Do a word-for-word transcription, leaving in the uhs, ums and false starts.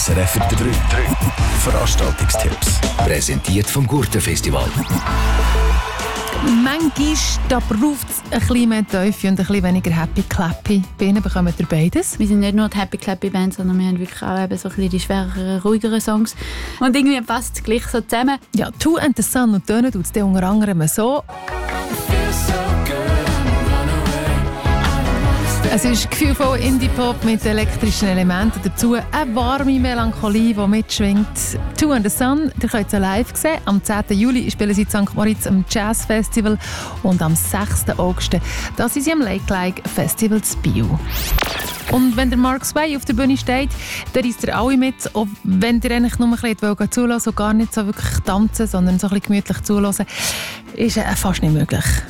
S R F drei. Veranstaltungstipps. Präsentiert vom Gurtenfestival. Manchmal da braucht es ein bisschen mehr Teufel und ein bisschen weniger Happy Clappy. Bei Ihnen bekommt ihr beides. Wir sind nicht nur die Happy Clappy Band, sondern wir haben wirklich auch eben so ein bisschen die schwereren, ruhigeren Songs. Und irgendwie passt es gleich so zusammen. Ja, «Two and the Sun» und «Töne» tut es unter anderem so. Es ist gefühlvoll Indie-Pop mit elektrischen Elementen. Dazu eine warme Melancholie, die mitschwingt. «Two and the Sun», ihr könnt es live sehen. Am zehnten Juli spielen sie in Sankt Moritz am Jazz Festival und am sechsten August da sind sie am Lake Like Festival zu Biel. Und wenn der Mark Sway auf der Bühne steht, dann reist ihr alle mit. Auch wenn ihr eigentlich nur ein bisschen zuhören und gar nicht so wirklich tanzen, sondern so ein bisschen gemütlich zuhören, ist äh, fast nicht möglich.